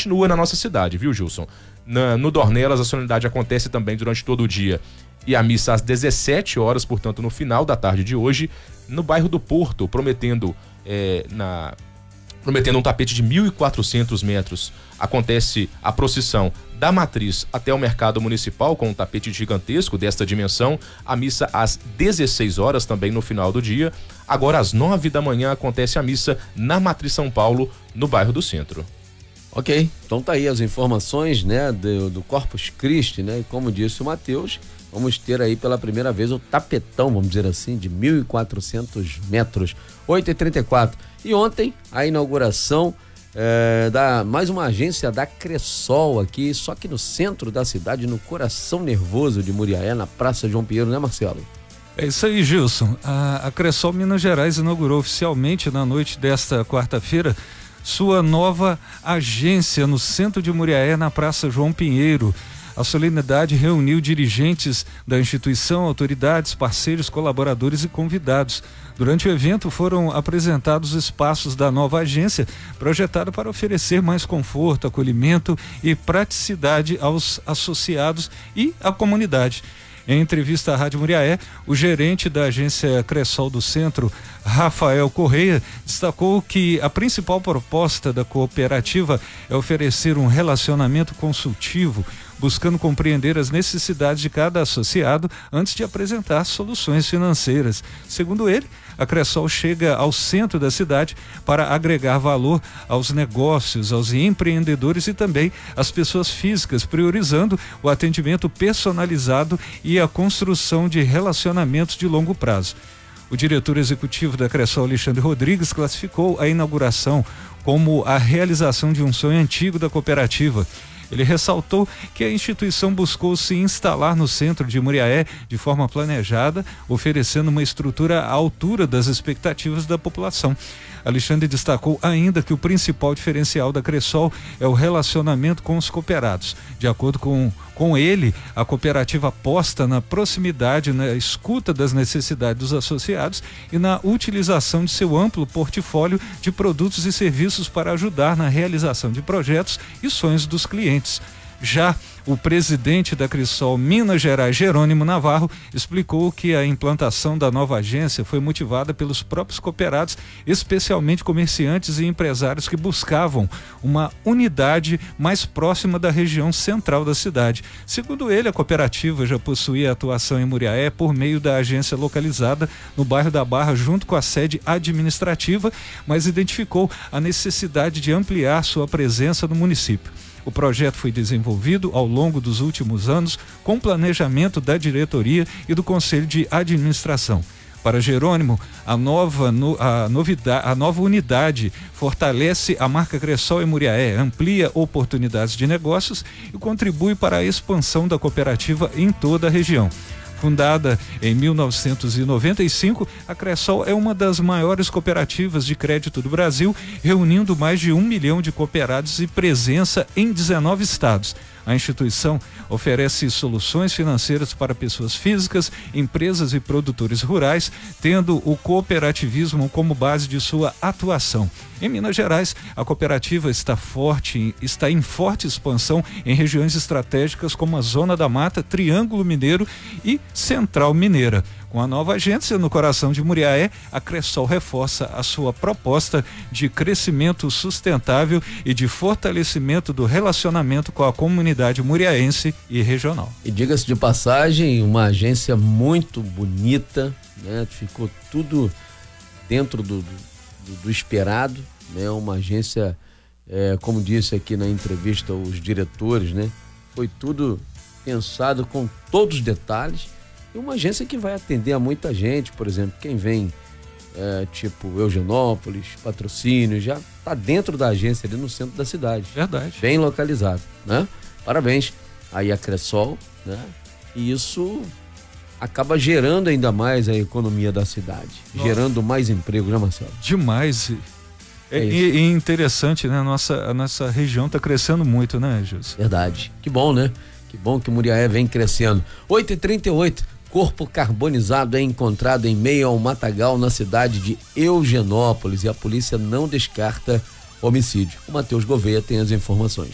continua na nossa cidade, viu, Gilson? No Dornelas, a solenidade acontece também durante todo o dia. E a missa às 17 horas, portanto, no final da tarde de hoje, no bairro do Porto, prometendo um tapete de 1.400 metros. Acontece a procissão da Matriz até o Mercado Municipal, com um tapete gigantesco desta dimensão. A missa às 16 horas, também no final do dia. Agora, às 9 da manhã, acontece a missa na Matriz São Paulo, no bairro do Centro. Ok, então tá aí as informações, né, do Corpus Christi, né, e como disse o Matheus, vamos ter aí pela primeira vez o tapetão, vamos dizer assim, de 1.400 metros, 8h34. E ontem, a inauguração da mais uma agência da Cressol aqui, só que no centro da cidade, no coração nervoso de Muriaé, na Praça João Pinheiro, né, Marcelo? É isso aí, Gilson. A Cressol Minas Gerais inaugurou oficialmente na noite desta quarta-feira sua nova agência no centro de Muriaé, na Praça João Pinheiro. A solenidade reuniu dirigentes da instituição, autoridades, parceiros, colaboradores e convidados. Durante o evento foram apresentados espaços da nova agência, projetada para oferecer mais conforto, acolhimento e praticidade aos associados e à comunidade. Em entrevista à Rádio Muriaé, o gerente da agência Cressol do Centro, Rafael Correia, destacou que a principal proposta da cooperativa é oferecer um relacionamento consultivo, buscando compreender as necessidades de cada associado antes de apresentar soluções financeiras. Segundo ele, a Cressol chega ao centro da cidade para agregar valor aos negócios, aos empreendedores e também às pessoas físicas, priorizando o atendimento personalizado e a construção de relacionamentos de longo prazo. O diretor executivo da Cressol, Alexandre Rodrigues, classificou a inauguração como a realização de um sonho antigo da cooperativa. Ele ressaltou que a instituição buscou se instalar no centro de Muriaé de forma planejada, oferecendo uma estrutura à altura das expectativas da população. Alexandre destacou ainda que o principal diferencial da Cressol é o relacionamento com os cooperados. De acordo com ele, a cooperativa aposta na proximidade, na escuta das necessidades dos associados e na utilização de seu amplo portfólio de produtos e serviços para ajudar na realização de projetos e sonhos dos clientes. Já o presidente da Cressol Minas Gerais, Jerônimo Navarro, explicou que a implantação da nova agência foi motivada pelos próprios cooperados, especialmente comerciantes e empresários que buscavam uma unidade mais próxima da região central da cidade. Segundo ele, a cooperativa já possuía atuação em Muriaé por meio da agência localizada no bairro da Barra, junto com a sede administrativa, mas identificou a necessidade de ampliar sua presença no município. O projeto foi desenvolvido ao longo dos últimos anos com planejamento da diretoria e do Conselho de Administração. Para Jerônimo, a nova unidade fortalece a marca Cressol em Muriaé, amplia oportunidades de negócios e contribui para a expansão da cooperativa em toda a região. Fundada em 1995, a Cressol é uma das maiores cooperativas de crédito do Brasil, reunindo mais de 1 milhão de cooperados e presença em 19 estados. A instituição oferece soluções financeiras para pessoas físicas, empresas e produtores rurais, tendo o cooperativismo como base de sua atuação. Em Minas Gerais, a cooperativa está em forte expansão em regiões estratégicas como a Zona da Mata, Triângulo Mineiro e Central Mineira. Com a nova agência no coração de Muriaé, a Cressol reforça a sua proposta de crescimento sustentável e de fortalecimento do relacionamento com a comunidade muriaense e regional. E diga-se de passagem, uma agência muito bonita, né? Ficou tudo dentro do esperado, né? Uma agência, como disse aqui na entrevista os diretores, né? Foi tudo pensado com todos os detalhes. E uma agência que vai atender a muita gente, por exemplo, quem vem tipo Eugenópolis, Patrocínio, já está dentro da agência ali no centro da cidade. Verdade. Bem localizado, né? Parabéns aí a Cressol, né? E isso acaba gerando ainda mais a economia da cidade, gerando mais emprego, né, Marcelo? Demais. E interessante, né? A nossa região está crescendo muito, né, Gilson? Verdade. Que bom, né? Que bom que Muriaé vem crescendo. 8h38. Corpo carbonizado é encontrado em meio ao matagal na cidade de Eugenópolis e a polícia não descarta homicídio. O Matheus Gouveia tem as informações.